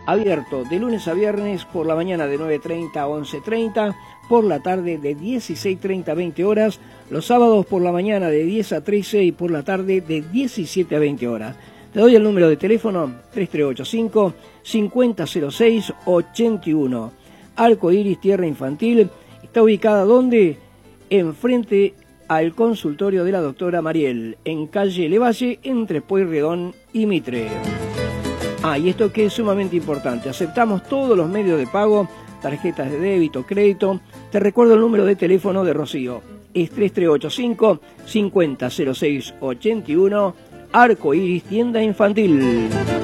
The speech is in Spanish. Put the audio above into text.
Abierto de lunes a viernes por la mañana de 9:30 a 11:30, por la tarde de 16:30 a 20 horas, los sábados por la mañana de 10 a 13 y por la tarde de 17 a 20 horas. Te doy el número de teléfono 3385-5006-81. Arco Iris Tierra Infantil está ubicada donde, enfrente al consultorio de la doctora Mariel, en calle Levalle, entre Pueyrredón y Mitre. Y esto que es sumamente importante, aceptamos todos los medios de pago, tarjetas de débito, crédito. Te recuerdo el número de teléfono de Rocío, es 3385-5006-81, Arco Iris Tienda Infantil.